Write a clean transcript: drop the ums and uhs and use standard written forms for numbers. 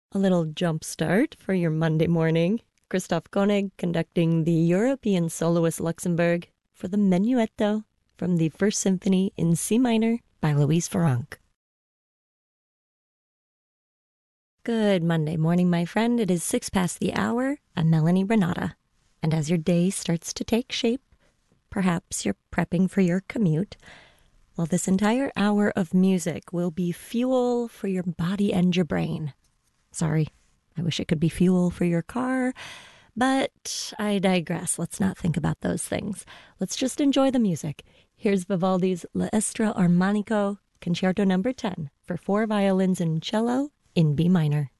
A little jump start for your Monday morning. Christoph Koenig conducting the European Soloist Luxembourg for the Menuetto from the First Symphony in C minor by Louise Farrenc. Good Monday morning, my friend. It is 6 past the hour. I'm Melanie Renata. And as your day starts to take shape, perhaps you're prepping for your commute, well, this entire hour of music will be fuel for your body and your brain. Sorry, I wish it could be fuel for your car, but I digress. Let's not think about those things. Let's just enjoy the music. Here's Vivaldi's L'Estro Armonico, Concerto No. 10 for 4 violins and cello in B minor.